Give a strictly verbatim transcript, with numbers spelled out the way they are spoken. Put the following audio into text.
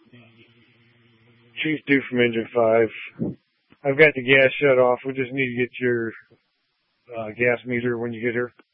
Chief Dude from Engine five. I've got the gas shut off. We just need to get your uh, gas meter when you get here.